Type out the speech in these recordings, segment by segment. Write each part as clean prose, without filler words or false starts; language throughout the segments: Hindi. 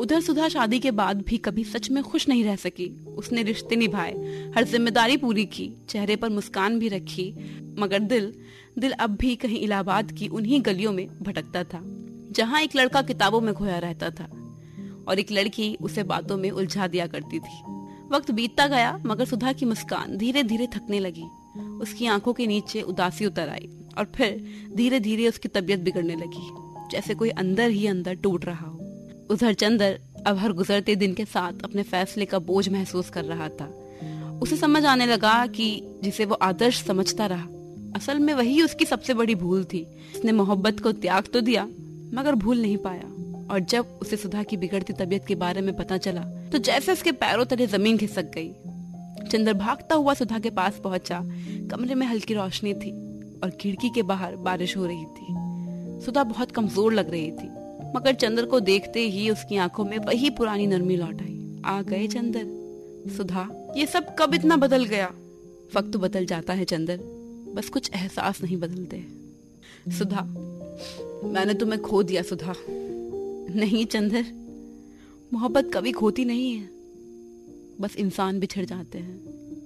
उधर सुधा शादी के बाद भी कभी सच में खुश नहीं रह सकी। उसने रिश्ते निभाए, हर जिम्मेदारी पूरी की, चेहरे पर मुस्कान भी रखी, मगर दिल अब भी कहीं इलाहाबाद की उन्हीं गलियों में भटकता था जहाँ एक लड़का किताबों में खोया रहता था और एक लड़की उसे बातों में उलझा दिया करती थी। वक्त बीतता गया मगर सुधा की मुस्कान धीरे धीरे थकने लगी। उसकी आंखों के नीचे उदासी उतर आई और फिर धीरे धीरे उसकी तबीयत बिगड़ने लगी, जैसे कोई अंदर ही अंदर टूट रहा हो। उधर चंदर अब हर गुजरते दिन के साथ अपने फैसले का बोझ महसूस कर रहा था। उसे समझ आने लगा कि जिसे वो आदर्श समझता रहा, असल में वही उसकी सबसे बड़ी भूल थी। उसने मोहब्बत को त्याग तो दिया मगर भूल नहीं पाया। और जब उसे सुधा की बिगड़ती तबीयत के बारे में पता चला तो जैसे उसके पैरों तले जमीन खिसक गई। चंदर भागता हुआ सुधा के पास पहुंचा। कमरे में हल्की रोशनी थी और खिड़की के बाहर बारिश हो रही थी। सुधा बहुत कमजोर लग रही थी मगर चंदर को देखते ही उसकी आंखों में वही पुरानी नरमी लौट आई। आ गए चंदर। सुधा, ये सब कब इतना बदल गया? वक्त तो बदल जाता है चंदर, बस कुछ एहसास नहीं बदलते। सुधा, मैंने तुम्हें खो दिया। सुधा, नहीं चंदर, मोहब्बत कभी खोती नहीं है, बस इंसान बिछड़ जाते हैं।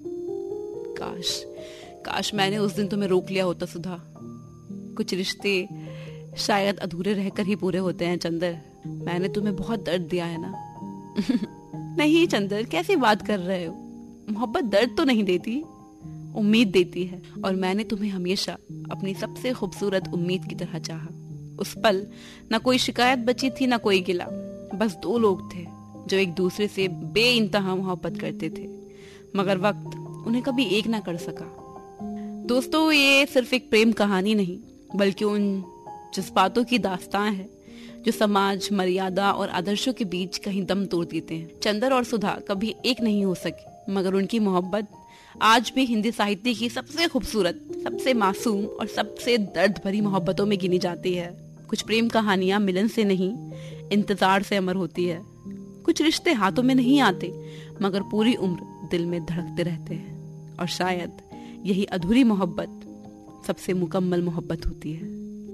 काश मैंने उस दिन तुम्हें रोक लिया होता सुधा। कुछ रिश्ते शायद अधूरे रहकर ही पूरे होते हैं चंदर। मैंने तुम्हें बहुत दर्द दिया है ना। नहीं चंदर, कैसी बात कर रहे हो? मोहब्बत दर्द तो नहीं देती, उम्मीद देती है, और मैंने तुम्हें हमेशा अपनी सबसे खूबसूरत उम्मीद की तरह चाहा। उस पल न कोई शिकायत बची थी, न कोई गिला। बस दो लोग थे जो एक दूसरे से बेइंतहा मोहब्बत करते थे, मगर वक्त उन्हें कभी एक ना कर सका। दोस्तों, ये सिर्फ एक प्रेम कहानी नहीं बल्कि उन जज्बातों की दास्तान है जो समाज, मर्यादा और आदर्शों के बीच कहीं दम तोड़ देते हैं। चंदर और सुधा कभी एक नहीं हो सकी, मगर उनकी मोहब्बत आज भी हिंदी साहित्य की सबसे खूबसूरत, सबसे मासूम और सबसे दर्द भरी मोहब्बतों में गिनी जाती है। कुछ प्रेम कहानियां मिलन से नहीं, इंतजार से अमर होती है। कुछ रिश्ते हाथों में नहीं आते मगर पूरी उम्र दिल में धड़कते रहते हैं। और शायद यही अधूरी मोहब्बत सबसे मुकम्मल मोहब्बत होती है।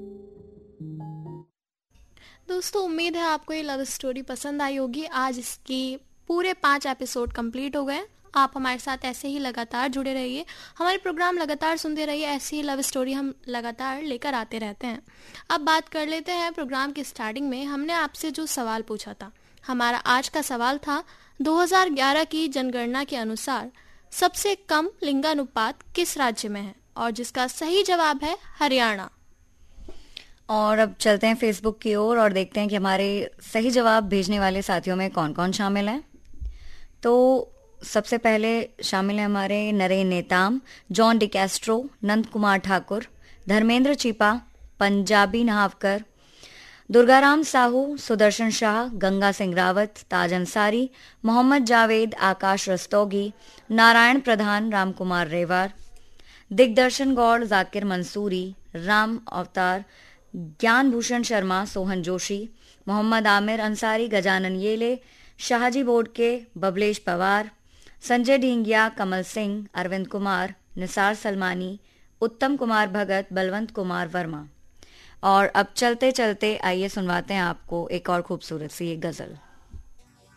दोस्तों, उम्मीद है आपको ये लव स्टोरी पसंद आई होगी। आज इसकी पूरे 5 एपिसोड कंप्लीट हो गए। आप हमारे साथ ऐसे ही लगातार जुड़े रहिए, हमारे प्रोग्राम लगातार सुनते रहिए। ऐसी ही लव स्टोरी हम लगातार लेकर आते रहते हैं। अब बात कर लेते हैं प्रोग्राम की स्टार्टिंग में हमने आपसे जो सवाल पूछा था। हमारा आज का सवाल था, 2011 की जनगणना के अनुसार सबसे कम लिंगानुपात किस राज्य में है? और जिसका सही जवाब है हरियाणा। और अब चलते हैं फेसबुक की ओर और देखते हैं कि हमारे सही जवाब भेजने वाले साथियों में कौन कौन शामिल हैं। तो सबसे पहले शामिल है हमारे नरेन नेताम, जॉन डिकैस्ट्रो, नंद कुमार ठाकुर, धर्मेंद्र चिपा, पंजाबी नहावकर, दुर्गाराम साहू, सुदर्शन शाह, गंगा सिंह रावत, ताज अंसारी, मोहम्मद जावेद, आकाश रस्तोगी, नारायण प्रधान, राम कुमार रेवार, दिग्दर्शन गौड़, जाकिर मंसूरी, राम अवतार, ज्ञान भूषण शर्मा, सोहन जोशी, मोहम्मद आमिर अंसारी, गजानन येले, शाहजी बोर्ड के बबलेश पवार, संजय ढींगिया, कमल सिंह, अरविंद कुमार, निसार सलमानी, उत्तम कुमार भगत, बलवंत कुमार वर्मा। और अब चलते चलते आइए सुनवाते हैं आपको एक और खूबसूरत सी गजल।